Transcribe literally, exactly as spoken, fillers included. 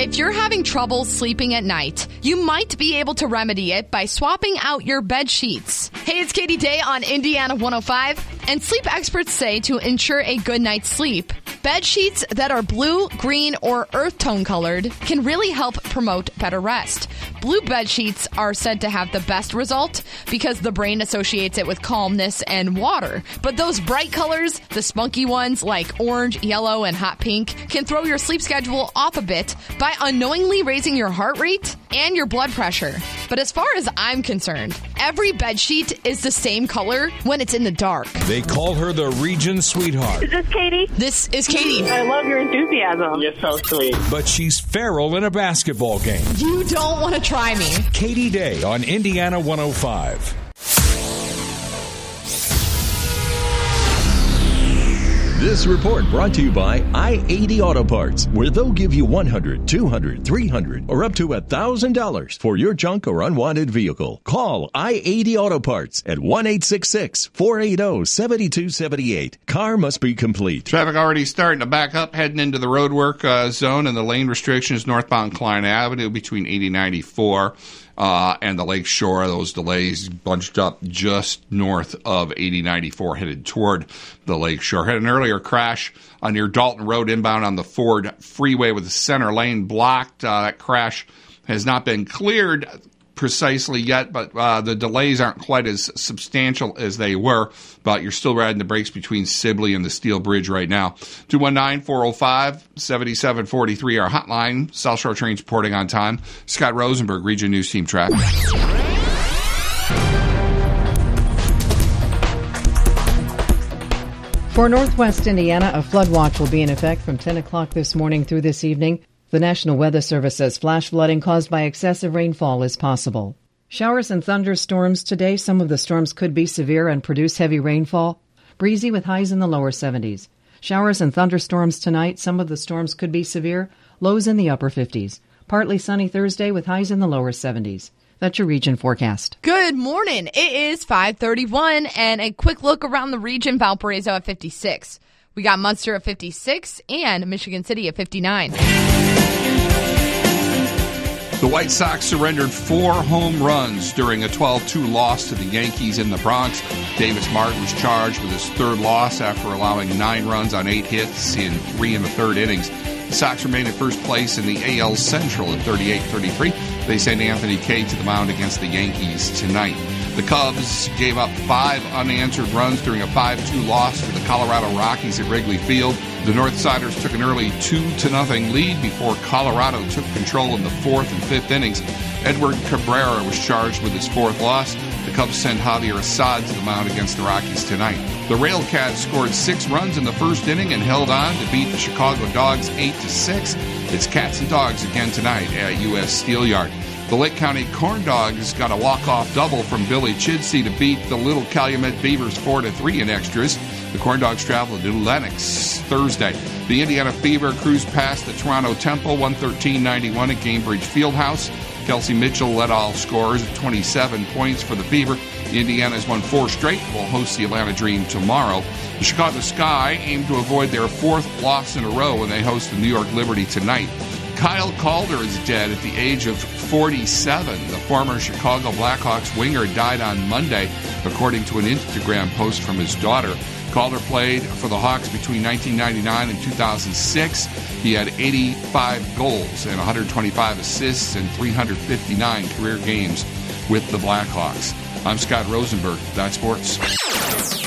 If you're having trouble sleeping at night, you might be able to remedy it by swapping out your bed sheets. Hey, it's Katie Day on Indiana one oh five, and sleep experts say to ensure a good night's sleep, bed sheets that are blue, green, or earth tone colored can really help promote better rest. Blue bed sheets are said to have the best result because the brain associates it with calmness and water. But those bright colors, the spunky ones like orange, yellow, and hot pink, can throw your sleep schedule off a bit by unknowingly raising your heart rate and your blood pressure. But as far as I'm concerned, every bed sheet is the same color when it's in the dark. They call her the region sweetheart. Is this Katie? This is Katie. I love your enthusiasm. You're so sweet. But she's feral in a basketball game. You don't want to try me. Katie Day on Indiana one oh five. This report brought to you by I eighty Auto Parts, where they'll give you one hundred dollars, two hundred dollars, three hundred dollars, or up to one thousand dollars for your junk or unwanted vehicle. Call I eighty Auto Parts at one eight six six, four eight zero, seven two seven eight. Car must be complete. Traffic already starting to back up, heading into the roadwork uh, zone, and the lane restrictions northbound Klein Avenue between eighty ninety-four uh, and the Lake Shore. Those delays bunched up just north of eighty ninety-four, headed toward the Lake Shore. Had an earlier crash uh, near Dalton Road inbound on the Ford Freeway with the center lane blocked. Uh, that crash has not been cleared precisely yet, but uh, the delays aren't quite as substantial as they were, but you're still riding the brakes between Sibley and the Steel Bridge right now. two one nine, four oh five, seven seven four three, our hotline. South Shore Trains reporting on time. Scott Rosenberg, Region News Team Traffic. For Northwest Indiana, a flood watch will be in effect from ten o'clock this morning through this evening. The National Weather Service says flash flooding caused by excessive rainfall is possible. Showers and thunderstorms today. Some of the storms could be severe and produce heavy rainfall. Breezy with highs in the lower seventies. Showers and thunderstorms tonight. Some of the storms could be severe. Lows in the upper fifties. Partly sunny Thursday with highs in the lower seventies. That's your region forecast. Good morning. It is five thirty-one, and a quick look around the region. Valparaiso at fifty-six. We got Munster at fifty-six and Michigan City at fifty-nine. The White Sox surrendered four home runs during a twelve two loss to the Yankees in the Bronx. Davis Martin was charged with his third loss after allowing nine runs on eight hits in three and a third innings. The Sox remain in first place in the A L Central at thirty-eight thirty-three. They send Anthony Kay to the mound against the Yankees tonight. The Cubs gave up five unanswered runs during a five two loss to the Colorado Rockies at Wrigley Field. The Northsiders took an early two to nothing lead before Colorado took control in the fourth and fifth innings. Edward Cabrera was charged with his fourth loss. The Cubs send Javier Assad to the mound against the Rockies tonight. The Railcats scored six runs in the first inning and held on to beat the Chicago Dogs eight to six. It's Cats and Dogs again tonight at U S Steel Yard. The Lake County Corn Dogs got a walk-off double from Billy Chidsey to beat the Little Calumet Beavers four to three in extras. The Corn Dogs travel to Lenox Thursday. The Indiana Fever cruised past the Toronto Temple one thirteen ninety-one at Cambridge Fieldhouse. Kelsey Mitchell led all scorers at twenty-seven points for the Fever. The Indiana's won four straight, will host the Atlanta Dream tomorrow. The Chicago Sky aim to avoid their fourth loss in a row when they host the New York Liberty tonight. Kyle Calder is dead at the age of forty-seven. The former Chicago Blackhawks winger died on Monday, according to an Instagram post from his daughter. Calder played for the Hawks between nineteen ninety-nine and two thousand six. He had eighty-five goals and one hundred twenty-five assists in three hundred fifty-nine career games with the Blackhawks. I'm Scott Rosenberg. That's sports.